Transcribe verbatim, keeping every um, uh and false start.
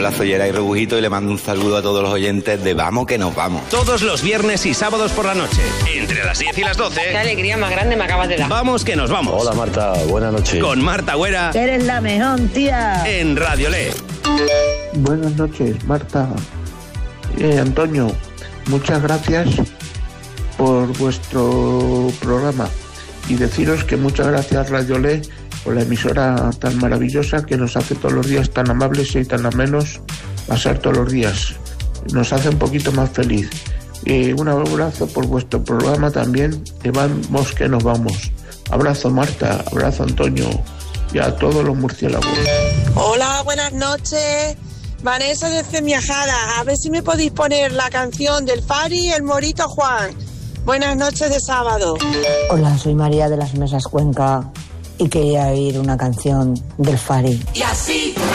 Hola, soy Eray Rebujito y le mando un saludo a todos los oyentes de Vamos que nos vamos. Todos los viernes y sábados por la noche, entre las diez y las doce. Qué alegría más grande me acabas de dar. Vamos que nos vamos. Hola Marta, buenas noches. Con Marta Güera. Eres la mejor, tía. En Radio Le. Buenas noches, Marta. Eh, Antonio, muchas gracias por vuestro programa y deciros que muchas gracias Radio Le por la emisora tan maravillosa que nos hace todos los días tan amables y tan amenos pasar todos los días. Nos hace un poquito más feliz. Y un abrazo por vuestro programa también de Vamos que nos vamos. Abrazo Marta, abrazo Antonio y a todos los murciélagos. Hola, buenas noches. Vanessa de Cemiajada. A ver si me podéis poner la canción del Fari y el Morito Juan. Buenas noches de sábado. Hola, soy María de las Mesas Cuenca y quería oír una canción del Fari. Y así